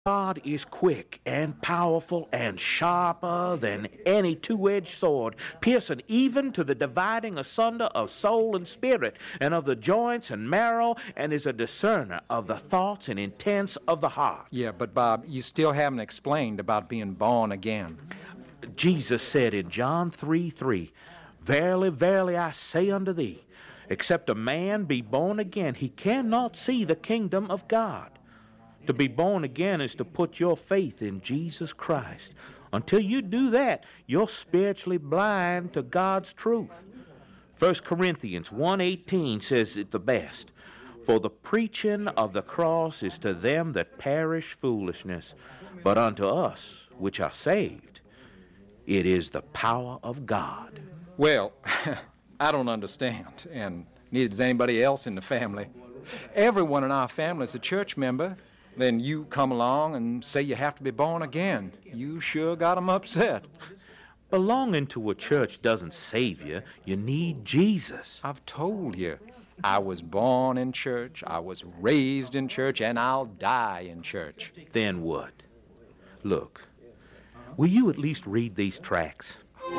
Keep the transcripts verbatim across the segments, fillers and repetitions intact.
God is quick and powerful and sharper than any two-edged sword, piercing even to the dividing asunder of soul and spirit, and of the joints and marrow, and is a discerner of the thoughts and intents of the heart. Yeah, but Bob, you still haven't explained about being born again. Jesus said in John three three, "Verily, verily, I say unto thee, except a man be born again, he cannot see the kingdom of God." To be born again is to put your faith in Jesus Christ. Until you do that, you're spiritually blind to God's truth. First Corinthians one eighteen says it the best. For the preaching of the cross is to them that perish foolishness, but unto us which are saved, it is the power of God. Well, I don't understand, and neither does anybody else in the family. Everyone in our family is a church member. Then you come along and say you have to be born again. You sure got 'em upset. Belonging to a church doesn't save you. You need Jesus. I've told you. I was born in church, I was raised in church, and I'll die in church. Then what? Look, will you at least read these tracts?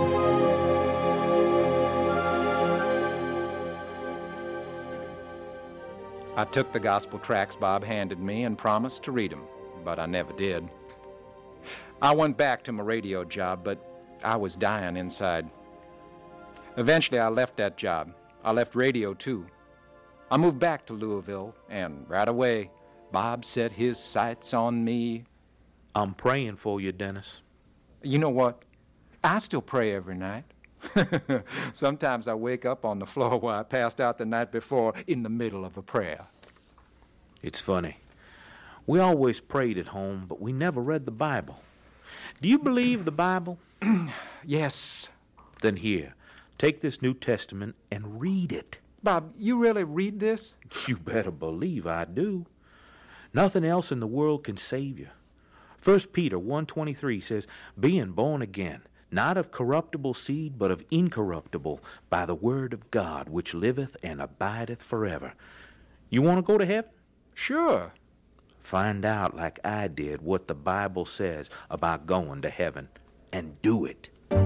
I took the gospel tracts Bob handed me and promised to read them, but I never did. I went back to my radio job, but I was dying inside. Eventually, I left that job. I left radio, too. I moved back to Louisville, and right away, Bob set his sights on me. I'm praying for you, Dennis. You know what? I still pray every night. Sometimes I wake up on the floor where I passed out the night before in the middle of a prayer. It's funny. We always prayed at home, but we never read the Bible. Do you believe the Bible? Yes. Then here, take this New Testament and read it. Bob, you really read this? You better believe I do. Nothing else in the world can save you. First Peter one twenty-three says, being born again, not of corruptible seed, but of incorruptible, by the word of God, which liveth and abideth forever. You want to go to heaven? Sure. Find out, like I did, what the Bible says about going to heaven, and do it.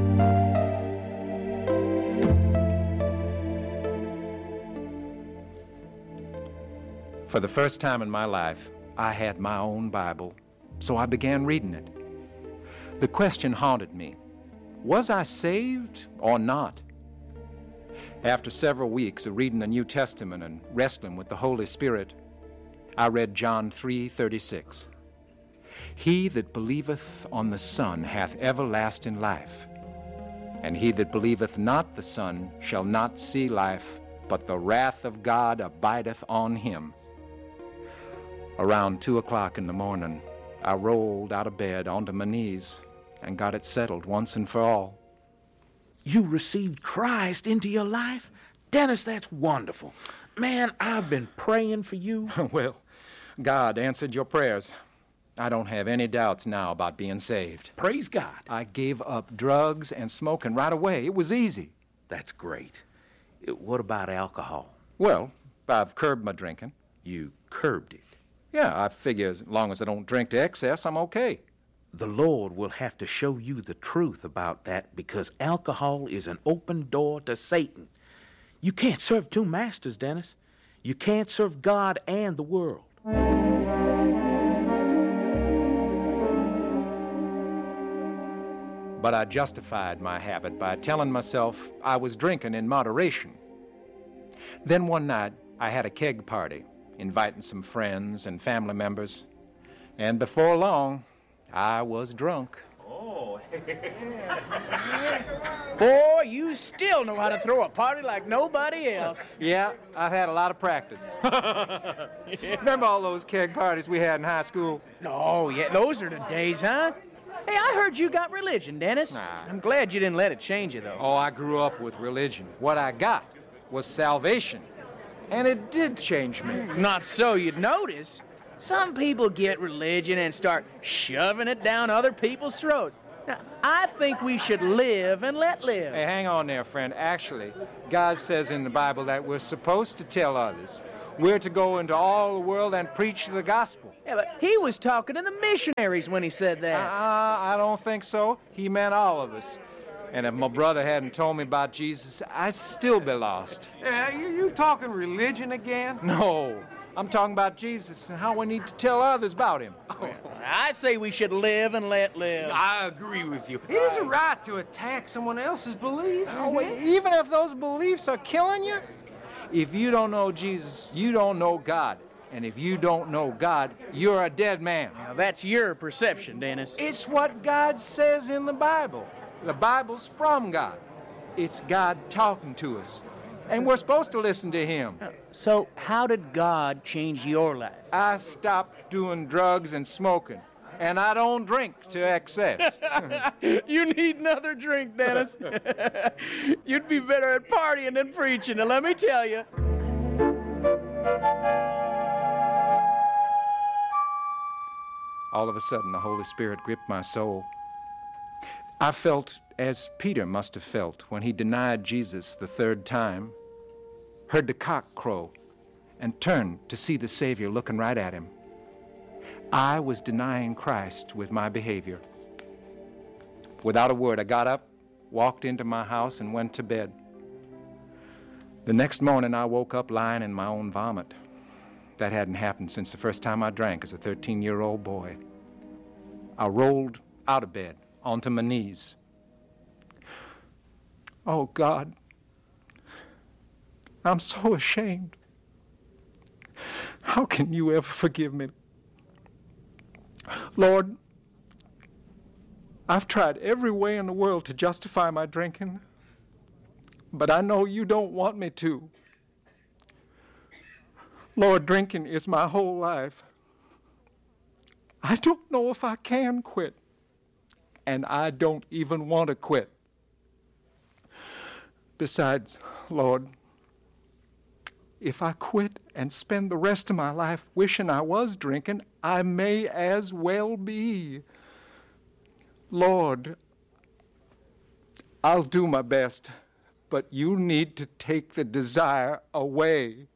For the first time in my life, I had my own Bible, so I began reading it. The question haunted me. Was I saved or not? After several weeks of reading the New Testament and wrestling with the Holy Spirit, I read John three thirty-six. He that believeth on the Son hath everlasting life, and he that believeth not the Son shall not see life, but the wrath of God abideth on him. Around two o'clock in the morning, I rolled out of bed onto my knees and got it settled once and for all. You received Christ into your life? Dennis, that's wonderful. Man, I've been praying for you. Well, God answered your prayers. I don't have any doubts now about being saved. Praise God. I gave up drugs and smoking right away. It was easy. That's great. What about alcohol? Well, I've curbed my drinking. You curbed it? Yeah, I figure as long as I don't drink to excess, I'm okay. The Lord will have to show you the truth about that, because alcohol is an open door to Satan. You can't serve two masters, Dennis. You can't serve God and the world. But I justified my habit by telling myself I was drinking in moderation. Then one night, I had a keg party, inviting some friends and family members. And before long, I was drunk. Oh. Boy, you still know how to throw a party like nobody else. Yeah, I've had a lot of practice. Yeah. Remember all those keg parties we had in high school? Oh, yeah, those are the days, huh? Hey, I heard you got religion, Dennis. Nah. I'm glad you didn't let it change you, though. Oh, I grew up with religion. What I got was salvation. And it did change me. Not so you'd notice. Some people get religion and start shoving it down other people's throats. Now, I think we should live and let live. Hey, hang on there, friend. Actually, God says in the Bible that we're supposed to tell others. We're to go into all the world and preach the gospel. Yeah, but he was talking to the missionaries when he said that. Uh, I don't think so. He meant all of us. And if my brother hadn't told me about Jesus, I'd still be lost. Yeah, you, you talking religion again? No, I'm talking about Jesus and how we need to tell others about him. Oh, I say we should live and let live. I agree with you. It isn't right to attack someone else's beliefs. Oh, wait, even if those beliefs are killing you? If you don't know Jesus, you don't know God. And if you don't know God, you're a dead man. Now, that's your perception, Dennis. It's what God says in the Bible. The Bible's from God. It's God talking to us. And we're supposed to listen to him. So how did God change your life? I stopped doing drugs and smoking. And I don't drink to excess. You need another drink, Dennis. You'd be better at partying than preaching, and let me tell you. All of a sudden, the Holy Spirit gripped my soul. I felt as Peter must have felt when he denied Jesus the third time, heard the cock crow, and turned to see the Savior looking right at him. I was denying Christ with my behavior. Without a word, I got up, walked into my house, and went to bed. The next morning, I woke up lying in my own vomit. That hadn't happened since the first time I drank as a thirteen-year-old boy. I rolled out of bed onto my knees. Oh, God, I'm so ashamed. How can you ever forgive me? Lord, I've tried every way in the world to justify my drinking, but I know you don't want me to. Lord, drinking is my whole life. I don't know if I can quit, and I don't even want to quit. Besides, Lord, if I quit and spend the rest of my life wishing I was drinking, I may as well be. Lord, I'll do my best, but you need to take the desire away.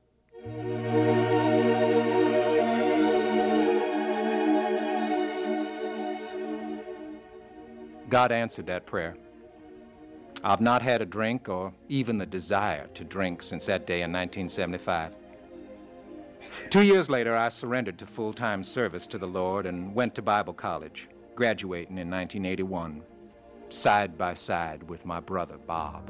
God answered that prayer. I've not had a drink or even the desire to drink since that day in nineteen seventy-five. Two years later, I surrendered to full-time service to the Lord and went to Bible college, graduating in nineteen eighty-one, side by side with my brother, Bob.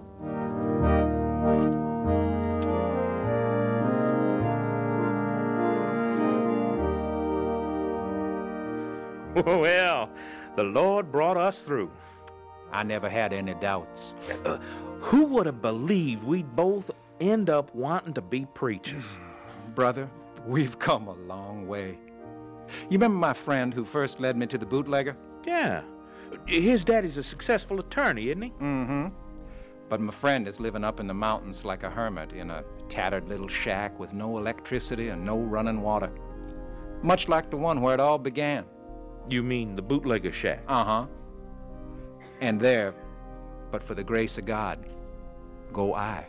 Well, the Lord brought us through. I never had any doubts. Uh, who would have believed we'd both end up wanting to be preachers? Brother, we've come a long way. You remember my friend who first led me to the bootlegger? Yeah. His daddy's a successful attorney, isn't he? Mm-hmm. But my friend is living up in the mountains like a hermit in a tattered little shack with no electricity and no running water. Much like the one where it all began. You mean the bootlegger shack? Uh-huh. And there, but for the grace of God, go I.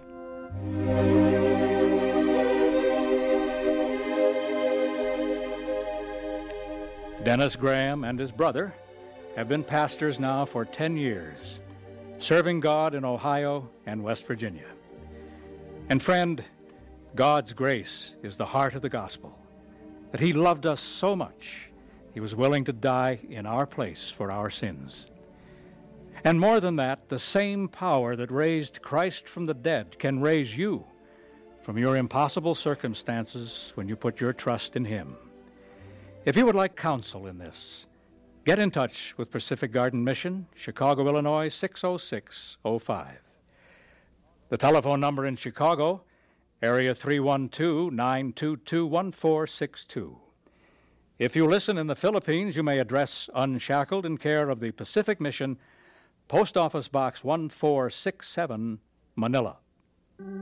Dennis Graham and his brother have been pastors now for ten years, serving God in Ohio and West Virginia. And friend, God's grace is the heart of the gospel, that he loved us so much, he was willing to die in our place for our sins. And more than that, the same power that raised Christ from the dead can raise you from your impossible circumstances when you put your trust in him. If you would like counsel in this, get in touch with Pacific Garden Mission, Chicago, Illinois, six oh six oh five. The telephone number in Chicago, area three one two, nine two two, one four six two. If you listen in the Philippines, you may address Unshackled in care of the Pacific Mission, Post Office Box one four six seven, Manila.